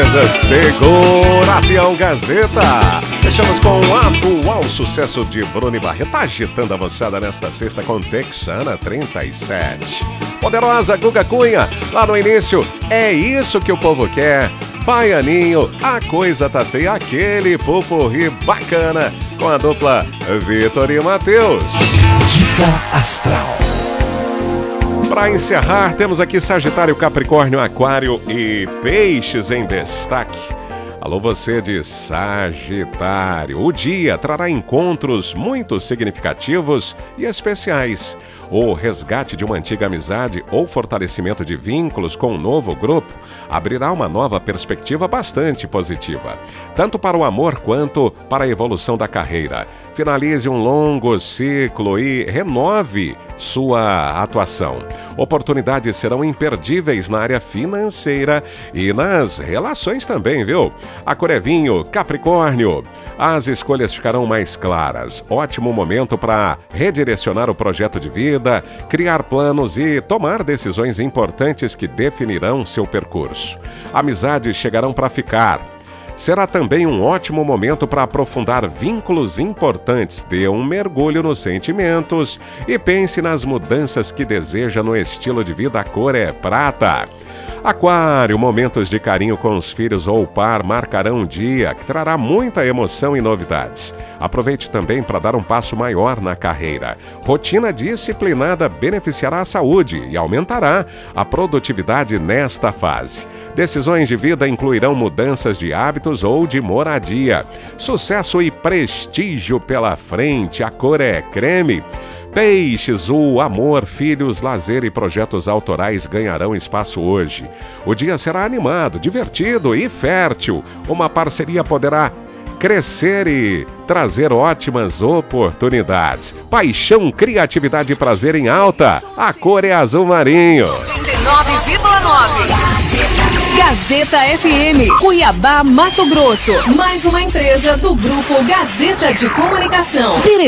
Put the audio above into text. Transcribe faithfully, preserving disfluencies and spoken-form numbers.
beleza? Segura, peão Gazeta. Fechamos com o atual sucesso de Bruno e Barreto, agitando a moçada nesta sexta com Texana trinta e sete. Poderosa Guga Cunha, lá no início, é isso que o povo quer. Baianinho, a coisa tá feia, aquele pupurri bacana, com a dupla Vitor e Matheus. Dica Astral. Para encerrar, temos aqui Sagitário, Capricórnio, Aquário e Peixes em destaque. Alô, você de Sagitário. O dia trará encontros muito significativos e especiais. O resgate de uma antiga amizade ou fortalecimento de vínculos com um novo grupo abrirá uma nova perspectiva bastante positiva, tanto para o amor quanto para a evolução da carreira. Finalize um longo ciclo e renove sua atuação. Oportunidades serão imperdíveis na área financeira e nas relações também, viu? A cor é vinho, Capricórnio. As escolhas ficarão mais claras. Ótimo momento para redirecionar o projeto de vida, criar planos e tomar decisões importantes que definirão seu percurso. Amizades chegarão para ficar. Será também um ótimo momento para aprofundar vínculos importantes. Dê um mergulho nos sentimentos e pense nas mudanças que deseja no estilo de vida. A cor é prata. Aquário, momentos de carinho com os filhos ou par marcarão um dia que trará muita emoção e novidades. Aproveite também para dar um passo maior na carreira. Rotina disciplinada beneficiará a saúde e aumentará a produtividade nesta fase. Decisões de vida incluirão mudanças de hábitos ou de moradia. Sucesso e prestígio pela frente. A cor é creme. Peixes, o amor, filhos, lazer e projetos autorais ganharão espaço hoje. O dia será animado, divertido e fértil. Uma parceria poderá crescer e trazer ótimas oportunidades. Paixão, criatividade e prazer em alta. A cor é azul marinho. noventa e nove vírgula nove Gazeta F M, Cuiabá, Mato Grosso. Mais uma empresa do Grupo Gazeta de Comunicação.